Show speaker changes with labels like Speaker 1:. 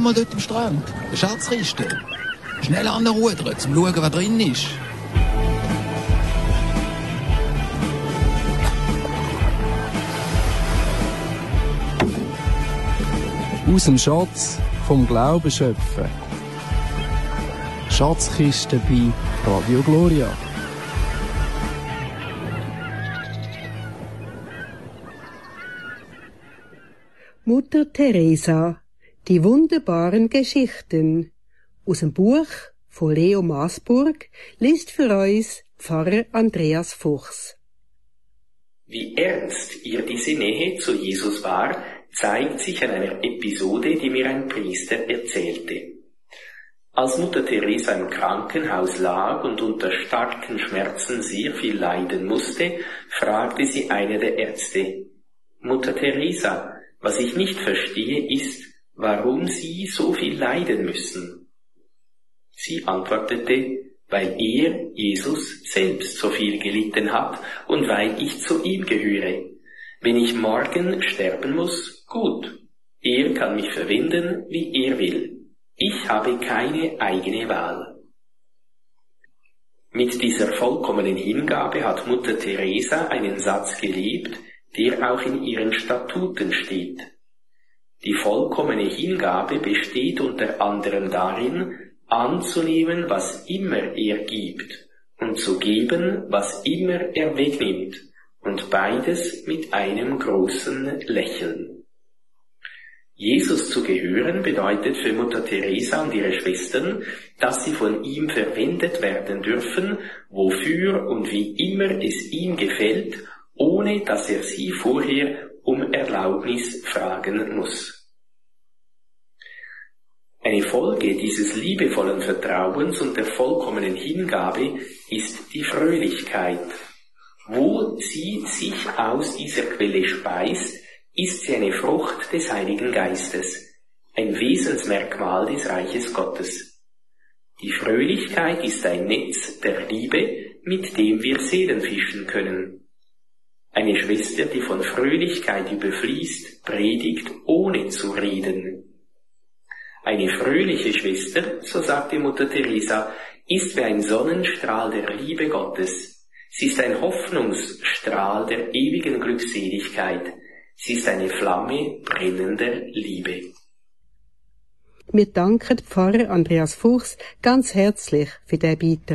Speaker 1: mal dort am Strand. Eine Schatzkiste. Schnell anrudern, zum schauen, was drin ist.
Speaker 2: Aus dem Schatz vom Glauben schöpfen. Schatzkiste bei Radio Gloria.
Speaker 3: Mutter Teresa, die wunderbaren Geschichten. Aus dem Buch von Leo Maasburg liest für uns Pfarrer Andreas Fuchs.
Speaker 4: Wie ernst ihr diese Nähe zu Jesus war, zeigt sich an einer Episode, die mir ein Priester erzählte. Als Mutter Teresa im Krankenhaus lag und unter starken Schmerzen sehr viel leiden musste, fragte sie einer der Ärzte: Mutter Teresa, was ich nicht verstehe, ist, warum Sie so viel leiden müssen. Sie antwortete: weil er, Jesus, selbst so viel gelitten hat und weil ich zu ihm gehöre. Wenn ich morgen sterben muss, gut. Er kann mich verwenden, wie er will. Ich habe keine eigene Wahl. Mit dieser vollkommenen Hingabe hat Mutter Teresa einen Satz gelebt, der auch in ihren Statuten steht. Die vollkommene Hingabe besteht unter anderem darin, anzunehmen, was immer er gibt, und zu geben, was immer er wegnimmt, und beides mit einem großen Lächeln. Jesus zu gehören bedeutet für Mutter Teresa und ihre Schwestern, dass sie von ihm verwendet werden dürfen, wofür und wie immer es ihm gefällt, ohne dass er sie vorher um Erlaubnis fragen muss. Eine Folge dieses liebevollen Vertrauens und der vollkommenen Hingabe ist die Fröhlichkeit. Wo sie sich aus dieser Quelle speist, ist sie eine Frucht des Heiligen Geistes, ein Wesensmerkmal des Reiches Gottes. Die Fröhlichkeit ist ein Netz der Liebe, mit dem wir Seelen fischen können. Eine Schwester, die von Fröhlichkeit überfließt, predigt ohne zu reden. Eine fröhliche Schwester, so sagte Mutter Teresa, ist wie ein Sonnenstrahl der Liebe Gottes. Sie ist ein Hoffnungsstrahl der ewigen Glückseligkeit. Sie ist eine Flamme brennender Liebe.
Speaker 3: Wir danken Pfarrer Andreas Fuchs ganz herzlich für diesen Beitrag.